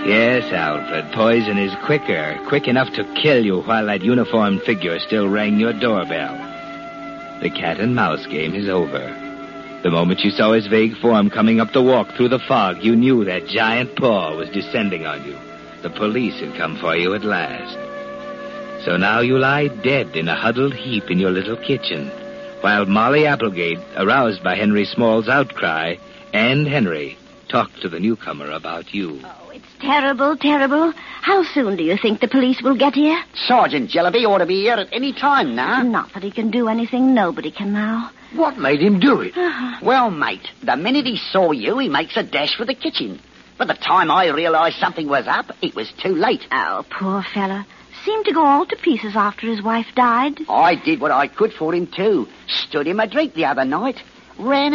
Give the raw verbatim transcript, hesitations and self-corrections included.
Yes, Alfred, poison is quicker, quick enough to kill you while that uniformed figure still rang your doorbell. The cat and mouse game is over. The moment you saw his vague form coming up the walk through the fog, you knew that giant paw was descending on you. The police had come for you at last. So now you lie dead in a huddled heap in your little kitchen, while Molly Applegate, aroused by Henry Small's outcry, and Henry talk to the newcomer about you. Oh, it's terrible, terrible. How soon do you think the police will get here? Sergeant Jellaby ought to be here at any time now. Not that he can do anything. Nobody can now. What made him do it? Uh-huh. Well, mate, the minute he saw you, he makes a dash for the kitchen. By the time I realised something was up, it was too late. Oh, poor fella. Seemed to go all to pieces after his wife died. I did what I could for him, too. Stood him a drink the other night. Ran